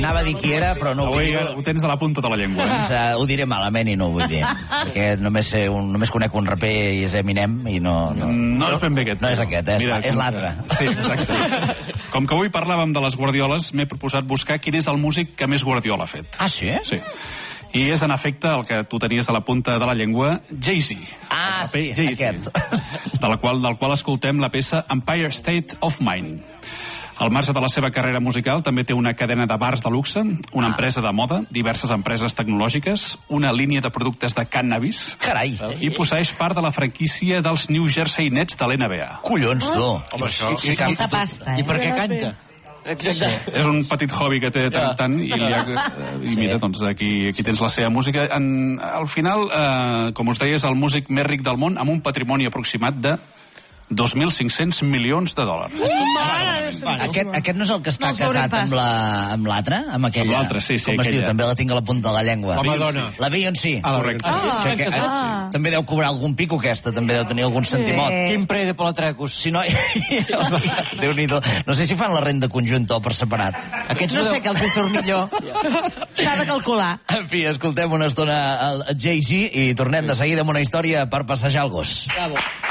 Anava a dir qui era, però no ho vull dir. Ho tens de la punta de la llengua. Ho diré malament i no ho vull dir. Perquè només conec un raper i és Eminem i no... No és ben bé aquest. No és aquest, és l'altre. Sí, exacte. Com que avui parlàvem de les Guardioles, m'he proposat buscar quin és el músic que més Guardiola ha fet. Ah, sí? Sí. I és, en efecte, el que tu tenies a la punta de la llengua, Jay-Z. Ah, sí, aquest. Del qual escoltem la peça Empire State of Mind. Al marge de la seva carrera musical, també té una cadena de bars de luxe, una empresa de moda, diverses empreses tecnològiques, una línia de productes de cannabis... Carai! I posseeix part de la franquícia dels New Jersey Nets de l'NBA. Collons, tu! Home, això... Molta pasta, I per què canta? Sí. És un petit hobby que té tant i mira, doncs aquí tens la seva música. Al final, com us deia, és el músic més ric del món amb un patrimoni aproximat de 2.500 milions de dòlars. Aquest no és el que està casat amb l'altre? Amb aquella? Amb l'altre, sí. Com es diu? També la tinc a la punta de la llengua. La Madonna. La Beyoncé. Correcte. També deu cobrar algun pico, aquesta. També deu tenir algun centimot. Quin pre de Palatrecos. Si no... Déu-n'hi-do. No sé si fan la renda conjunta o per separat. No sé què els hi surt millor. S'ha de calcular. En fi, escoltem una estona el Jay-Z i tornem de seguida amb una història per passejar el gos. Bravo.